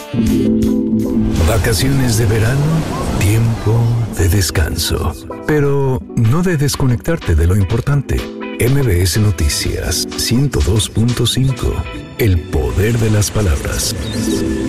Vacaciones de verano, tiempo de descanso, pero no de desconectarte de lo importante. MBS Noticias 102.5, el poder de las palabras.